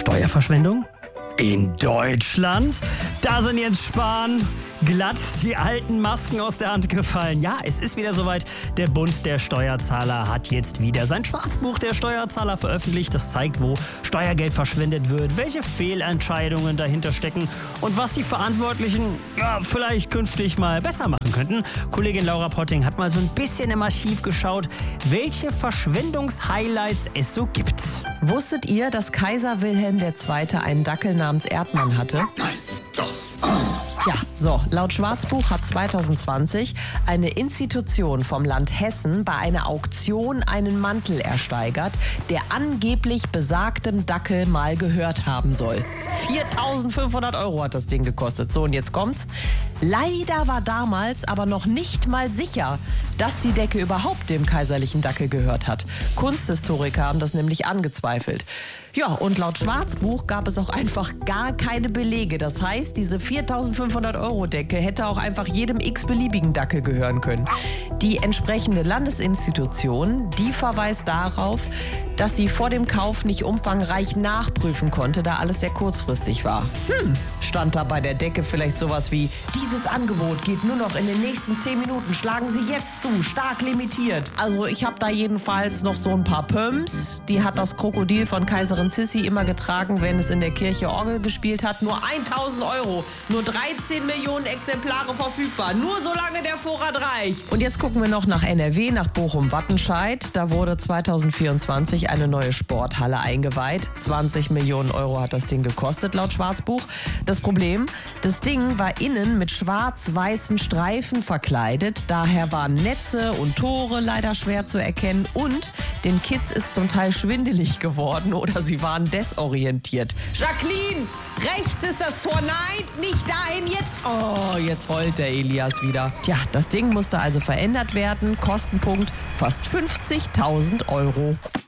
Steuerverschwendung? In Deutschland? Da sind jetzt Spahn glatt die alten Masken aus der Hand gefallen. Ja, es ist wieder soweit. Der Bund der Steuerzahler hat jetzt wieder sein Schwarzbuch der Steuerzahler veröffentlicht. Das zeigt, wo Steuergeld verschwendet wird, welche Fehlentscheidungen dahinter stecken und was die Verantwortlichen vielleicht künftig mal besser machen könnten. Kollegin Laura Potting hat mal so ein bisschen im Archiv geschaut, welche Verschwendungshighlights es so gibt. Wusstet ihr, dass Kaiser Wilhelm II. Einen Dackel namens Erdmann hatte? Nein, doch. Tja, so, laut Schwarzbuch hat 2020 eine Institution vom Land Hessen bei einer Auktion einen Mantel ersteigert, der angeblich besagtem Dackel mal gehört haben soll. 4.500 € hat das Ding gekostet. So, und jetzt kommt's. Leider war damals aber noch nicht mal sicher, dass die Decke überhaupt dem kaiserlichen Dackel gehört hat. Kunsthistoriker haben das nämlich angezweifelt. Ja, und laut Schwarzbuch gab es auch einfach gar keine Belege. Das heißt, diese 4.500 € Decke hätte auch einfach jedem x-beliebigen Dackel gehören können. Die entsprechende Landesinstitution, die verweist darauf, dass sie vor dem Kauf nicht umfangreich nachprüfen konnte, da alles sehr kurzfristig war. Stand da bei der Decke vielleicht sowas wie: Dieses Angebot geht nur noch in den nächsten 10 Minuten. Schlagen Sie jetzt zu, stark limitiert. Also ich habe da jedenfalls noch so ein paar Pumps. Die hat das Krokodil von Kaiserin Sissi immer getragen, wenn es in der Kirche Orgel gespielt hat. Nur 1.000 €, nur 13 Millionen Exemplare verfügbar. Nur solange der Vorrat reicht. Und jetzt gucken wir noch nach NRW, nach Bochum-Wattenscheid. Da wurde 2024 eine neue Sporthalle eingeweiht. 20 Millionen € hat das Ding gekostet, laut Schwarzbuch. Das Problem, das Ding war innen mit schwarz-weißen Streifen verkleidet. Daher waren Netze und Tore leider schwer zu erkennen. Und den Kids ist zum Teil schwindelig geworden oder sie waren desorientiert. Jacqueline, rechts ist das Tor. Nein, nicht dahin jetzt. Oh, jetzt heult der Elias wieder. Tja, das Ding musste also verändert werden. Kostenpunkt fast 50.000 €.